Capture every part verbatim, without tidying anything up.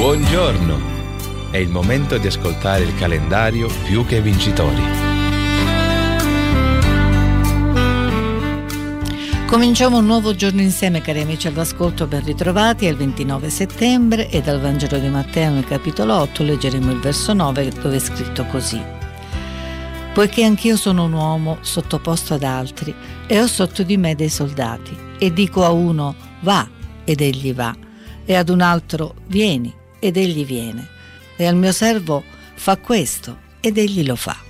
Buongiorno! È il momento di ascoltare il calendario Più che Vincitori. Cominciamo un nuovo giorno insieme, cari amici all'ascolto, ben ritrovati. È il ventinove settembre e dal Vangelo di Matteo nel capitolo otto leggeremo il verso nove, dove è scritto così: poiché anch'io sono un uomo sottoposto ad altri e ho sotto di me dei soldati, e dico a uno va ed egli va, e ad un altro vieni ed egli viene, e al mio servo fa questo ed egli lo fa.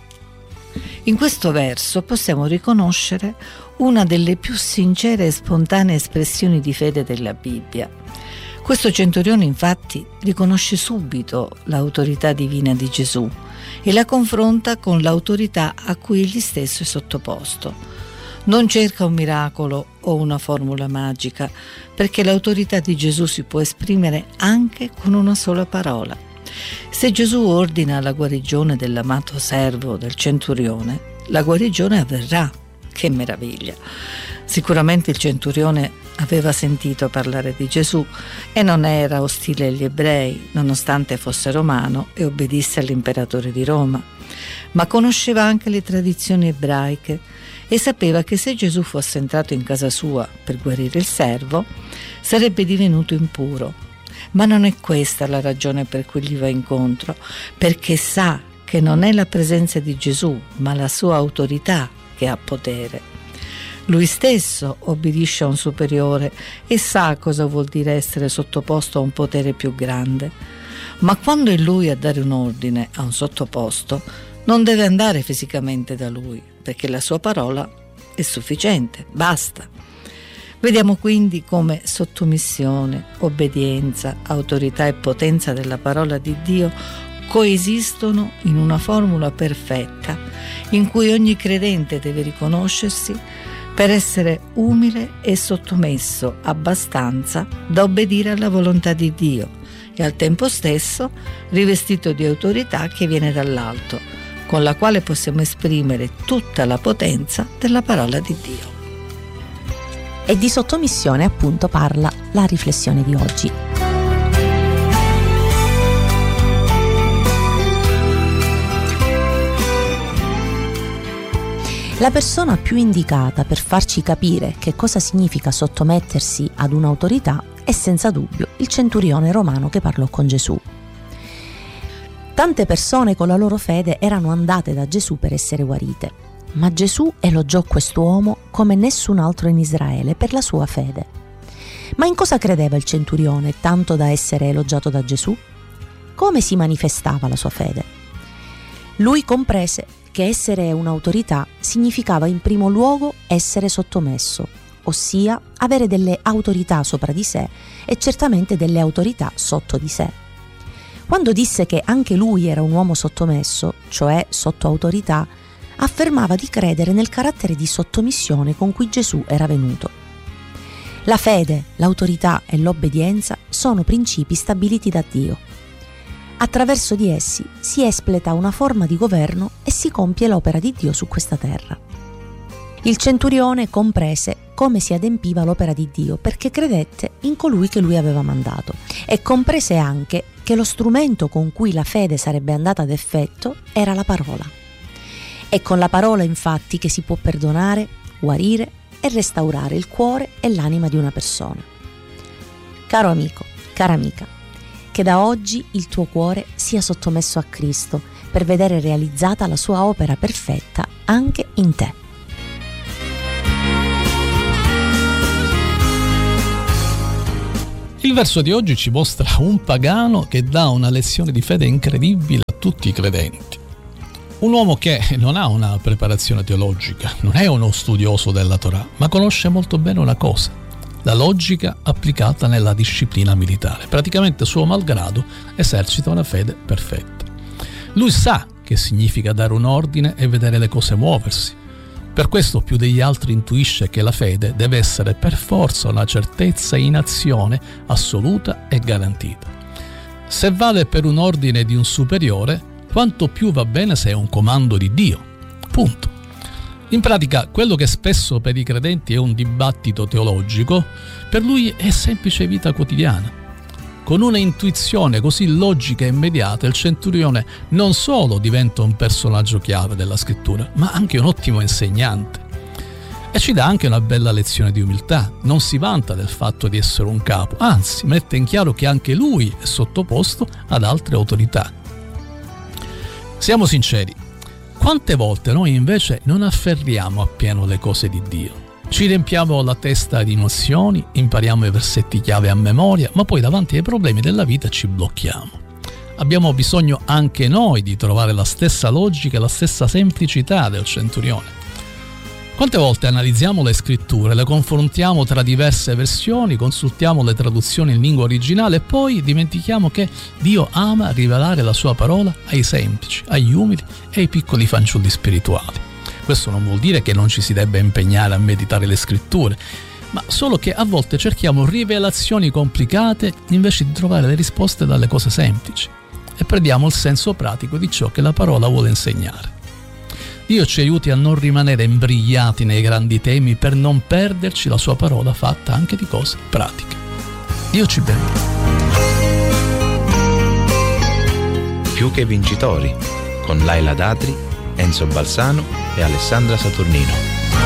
In questo verso possiamo riconoscere una delle più sincere e spontanee espressioni di fede della Bibbia. Questo centurione infatti riconosce subito l'autorità divina di Gesù e la confronta con l'autorità a cui egli stesso è sottoposto. Non cerca un miracolo o una formula magica, perché l'autorità di Gesù si può esprimere anche con una sola parola. Se Gesù ordina la guarigione dell'amato servo del centurione, la guarigione avverrà. Che meraviglia! Sicuramente il centurione aveva sentito parlare di Gesù e non era ostile agli ebrei, nonostante fosse romano e obbedisse all'imperatore di Roma, ma conosceva anche le tradizioni ebraiche e sapeva che se Gesù fosse entrato in casa sua per guarire il servo, sarebbe divenuto impuro. Ma non è questa la ragione per cui gli va incontro, perché sa che non è la presenza di Gesù, ma la sua autorità che ha potere. Lui stesso obbedisce a un superiore e sa cosa vuol dire essere sottoposto a un potere più grande. Ma quando è lui a dare un ordine a un sottoposto, non deve andare fisicamente da lui, perché la sua parola è sufficiente, basta. Vediamo quindi come sottomissione, obbedienza, autorità e potenza della parola di Dio coesistono in una formula perfetta in cui ogni credente deve riconoscersi per essere umile e sottomesso abbastanza da obbedire alla volontà di Dio e al tempo stesso rivestito di autorità che viene dall'alto, con la quale possiamo esprimere tutta la potenza della parola di Dio. E di sottomissione appunto parla la riflessione di oggi. La persona più indicata per farci capire che cosa significa sottomettersi ad un'autorità è senza dubbio il centurione romano che parlò con Gesù. Tante persone con la loro fede erano andate da Gesù per essere guarite, ma Gesù elogiò quest'uomo come nessun altro in Israele per la sua fede. Ma in cosa credeva il centurione tanto da essere elogiato da Gesù? Come si manifestava la sua fede? Lui comprese che essere un'autorità significava in primo luogo essere sottomesso, ossia avere delle autorità sopra di sé e certamente delle autorità sotto di sé. Quando disse che anche lui era un uomo sottomesso, cioè sotto autorità, affermava di credere nel carattere di sottomissione con cui Gesù era venuto. La fede, l'autorità e l'obbedienza sono principi stabiliti da Dio. Attraverso di essi si espleta una forma di governo e si compie l'opera di Dio su questa terra. Il centurione comprese come si adempiva l'opera di Dio perché credette in colui che lui aveva mandato e comprese anche che lo strumento con cui la fede sarebbe andata ad effetto era la parola. È con la parola infatti che si può perdonare, guarire e restaurare il cuore e l'anima di una persona. Caro amico, cara amica, che da oggi il tuo cuore sia sottomesso a Cristo per vedere realizzata la sua opera perfetta anche in te. Il verso di oggi ci mostra un pagano che dà una lezione di fede incredibile a tutti i credenti. Un uomo che non ha una preparazione teologica, non è uno studioso della Torah, ma conosce molto bene una cosa: la logica applicata nella disciplina militare. Praticamente suo malgrado esercita una fede perfetta. Lui sa che significa dare un ordine e vedere le cose muoversi. Per questo più degli altri intuisce che la fede deve essere per forza una certezza in azione assoluta e garantita. Se vale per un ordine di un superiore, quanto più va bene se è un comando di Dio. Punto. In pratica, quello che spesso per i credenti è un dibattito teologico, per lui è semplice vita quotidiana. Con una intuizione così logica e immediata, il centurione non solo diventa un personaggio chiave della scrittura, ma anche un ottimo insegnante. E ci dà anche una bella lezione di umiltà. Non si vanta del fatto di essere un capo, anzi mette in chiaro che anche lui è sottoposto ad altre autorità. Siamo sinceri, quante volte noi invece non afferriamo appieno le cose di Dio? Ci riempiamo la testa di nozioni, impariamo i versetti chiave a memoria, ma poi davanti ai problemi della vita ci blocchiamo. Abbiamo bisogno anche noi di trovare la stessa logica e la stessa semplicità del centurione. Quante volte analizziamo le scritture, le confrontiamo tra diverse versioni, consultiamo le traduzioni in lingua originale e poi dimentichiamo che Dio ama rivelare la sua parola ai semplici, agli umili e ai piccoli fanciulli spirituali. Questo non vuol dire che non ci si debba impegnare a meditare le scritture, ma solo che a volte cerchiamo rivelazioni complicate invece di trovare le risposte dalle cose semplici e perdiamo il senso pratico di ciò che la parola vuole insegnare. Dio ci aiuti a non rimanere imbrigliati nei grandi temi per non perderci la sua parola fatta anche di cose pratiche. Dio ci benedica. Più che vincitori, con Laila Datri, Enzo Balsano e Alessandra Saturnino.